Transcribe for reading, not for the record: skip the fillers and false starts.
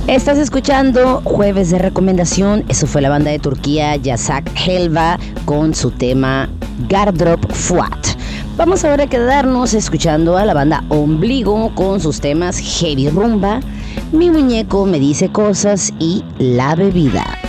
Estás escuchando Jueves de Recomendación. Eso fue la banda de Turquía Yasak Helva con su tema Gardrop Fuat. Vamos ahora a quedarnos escuchando a la banda Ombligo con sus temas Heavy Rumba, Mi Muñeco Me Dice Cosas y La Bebida.